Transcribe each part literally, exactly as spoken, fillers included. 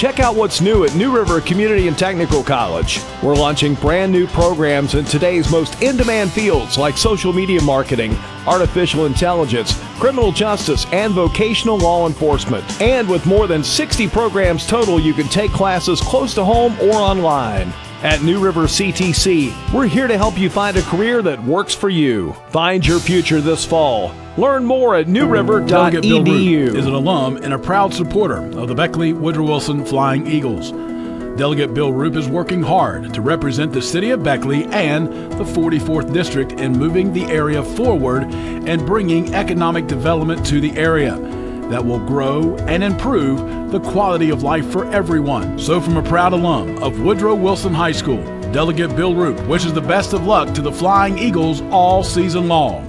Check out what's new at New River Community and Technical College. We're launching brand new programs in today's most in-demand fields like social media marketing, artificial intelligence, criminal justice, and vocational law enforcement. And with more than sixty programs total, you can take classes close to home or online. At New River C T C, we're here to help you find a career that works for you. Find your future this fall. Learn more at new river dot e d u. Is an alum and a proud supporter of the Beckley Woodrow Wilson Flying Eagles. Delegate Bill Roop is working hard to represent the city of Beckley and the forty-fourth District in moving the area forward and bringing economic development to the area that will grow and improve the quality of life for everyone. So from a proud alum of Woodrow Wilson High School, Delegate Bill Roop wishes the best of luck to the Flying Eagles all season long.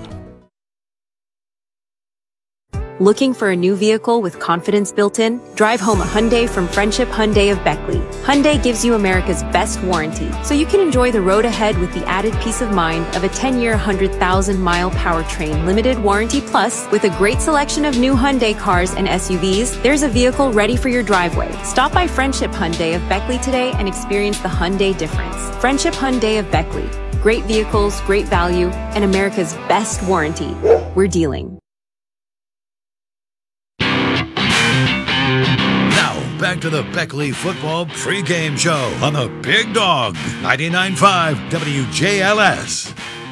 Looking for a new vehicle with confidence built in? Drive home a Hyundai from Friendship Hyundai of Beckley. Hyundai gives you America's best warranty, so you can enjoy the road ahead with the added peace of mind of a ten-year, one hundred thousand mile powertrain limited warranty. Plus, with a great selection of new Hyundai cars and S U Vs, there's a vehicle ready for your driveway. Stop by Friendship Hyundai of Beckley today and experience the Hyundai difference. Friendship Hyundai of Beckley. Great vehicles, great value, and America's best warranty. We're dealing. Back to the Beckley Football pregame show on the Big Dog, ninety-nine point five W J L S.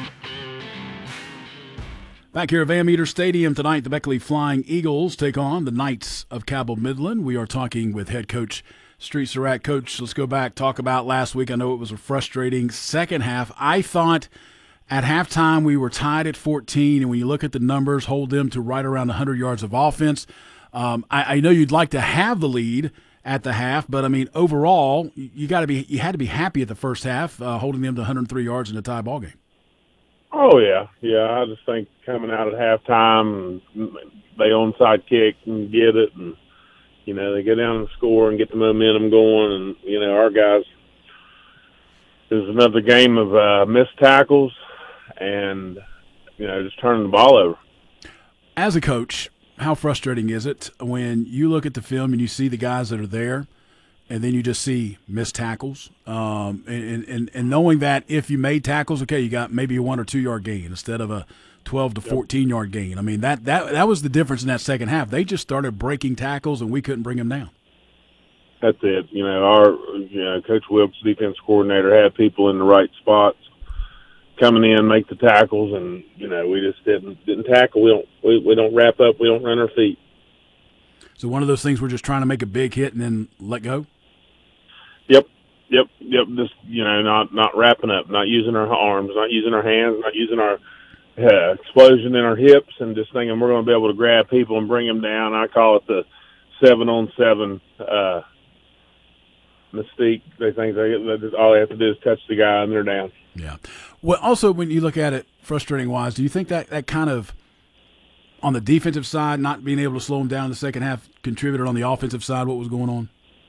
Back here at Van Meter Stadium tonight, the Beckley Flying Eagles take on the Knights of Cabell Midland. We are talking with head coach Street Surratt. Coach, let's go back, talk about last week. I know it was a frustrating second half. I thought at halftime we were tied at fourteen, and when you look at the numbers, hold them to right around one hundred yards of offense. Um, I, I know you'd like to have the lead at the half, but I mean overall, you got to be you had to be happy at the first half, uh, holding them to one hundred three yards in a tie ball game. Oh yeah, yeah. I just think coming out at halftime, they onside kick and get it, and you know they go down and score and get the momentum going, and you know our guys. There's another game of uh, missed tackles, and you know just turning the ball over. As a coach, how frustrating is it when you look at the film and you see the guys that are there and then you just see missed tackles? Um, and, and, and knowing that if you made tackles, okay, you got maybe a one or two yard gain instead of a twelve to fourteen yard gain. I mean, that, that, that was the difference in that second half. They just started breaking tackles and we couldn't bring them down. That's it. You know, our you know, Coach Wilkes, defense coordinator, had people in the right spots coming in, make the tackles, and you know we just didn't didn't tackle. We don't we, we don't wrap up. We don't run our feet. So one of those things we're just trying to make a big hit and then let go. Yep, yep, yep. Just you know, not not wrapping up, not using our arms, not using our hands, not using our uh, explosion in our hips, and just thinking we're going to be able to grab people and bring them down. I call it the seven on seven uh, mystique. They think they, they all they have to do is touch the guy and they're down. Yeah. Well, also, when you look at it frustrating-wise, do you think that, that kind of, on the defensive side, not being able to slow them down in the second half, contributed on the offensive side what was going on?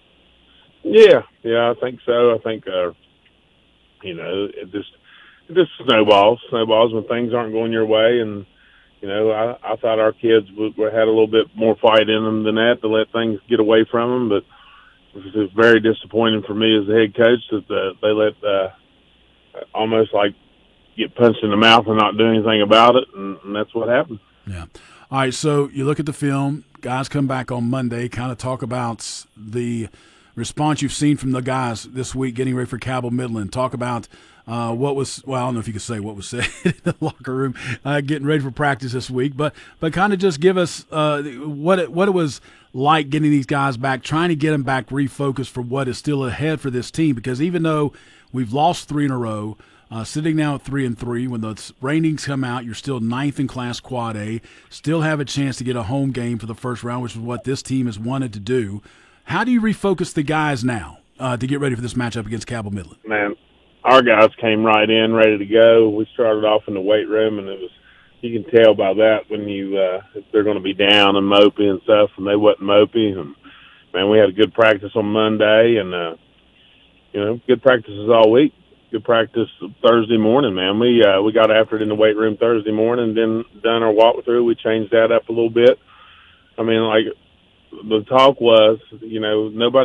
Yeah, yeah, I think so. I think, uh, you know, it just it just snowballs, snowballs when things aren't going your way. And, you know, I, I thought our kids would, would had a little bit more fight in them than that to let things get away from them. But it was very disappointing for me as the head coach that uh, they let uh, – almost like get punched in the mouth and not do anything about it, and, and that's what happened. Yeah. All right, so you look at the film. Guys come back on Monday, kind of talk about the response you've seen from the guys this week getting ready for Cabell Midland. Talk about uh, what was – well, I don't know if you could say what was said in the locker room uh, getting ready for practice this week, but but kind of just give us uh, what it, what it was like getting these guys back, trying to get them back refocused for what is still ahead for this team, because even though – we've lost three in a row. Uh, sitting now at three and three, when the ratings come out, you're still ninth in Class Quad A. Still have a chance to get a home game for the first round, which is what this team has wanted to do. How do you refocus the guys now uh, to get ready for this matchup against Cabell Midland? Man, our guys came right in, ready to go. We started off in the weight room, and it was you can tell by that when you uh, if they're going to be down and mopey and stuff, and they wasn't mopey. And man, we had a good practice on Monday, and. Uh, You know, good practices all week. Good practice Thursday morning, man. We uh, we got after it in the weight room Thursday morning, then done our walkthrough. We changed that up a little bit. I mean, like the talk was, you know, nobody